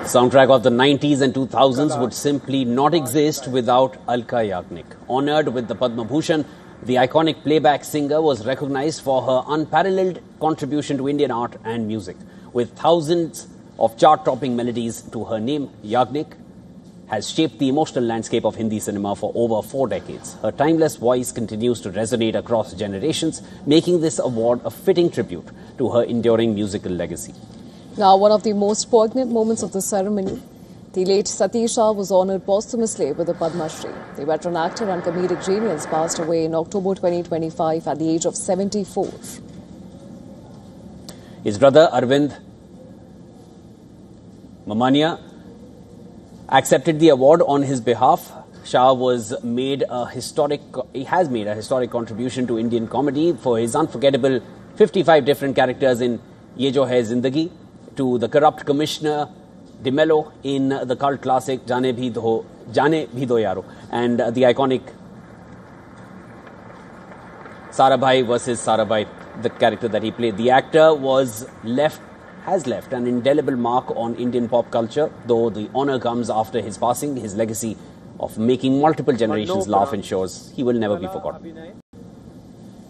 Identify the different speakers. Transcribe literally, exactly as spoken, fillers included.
Speaker 1: Soundtrack of the nineties and two thousands would simply not exist without Alka Yagnik. Honored with the Padma Bhushan, the iconic playback singer was recognized for her unparalleled contribution to Indian art and music. With thousands of chart-topping melodies to her name, Yagnik has shaped the emotional landscape of Hindi cinema for over four decades. Her timeless voice continues to resonate across generations, making this award a fitting tribute to her enduring musical legacy.
Speaker 2: Now, one of the most poignant moments of the ceremony, the late Sati Shah was honoured posthumously with the Padma Shri. The veteran actor and comedic genius passed away in October twenty twenty-five at the age of seventy-four.
Speaker 1: His brother Arvind Mamania accepted the award on his behalf. Shah was made a historic, he has made a historic contribution to Indian comedy for his unforgettable fifty-five different characters in Ye Jo Hai Zindagi, to the corrupt Commissioner De Mello in the cult classic Jaane Bhi Do, Jaane Bhi Do Yaro, and uh, the iconic Sarabhai versus Sarabhai, the character that he played. The actor was left, has left an indelible mark on Indian pop culture, though the honour comes after his passing. His legacy of making multiple generations laugh ensures he will never be forgotten.